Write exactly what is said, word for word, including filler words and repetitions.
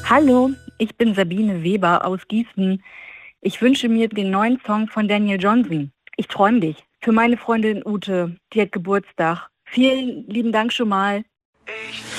Hallo, ich bin Sabine Weber aus Gießen. Ich wünsche mir den neuen Song von Daniel Johnston. Ich träume dich. Für meine Freundin Ute, die hat Geburtstag. Vielen lieben Dank schon mal.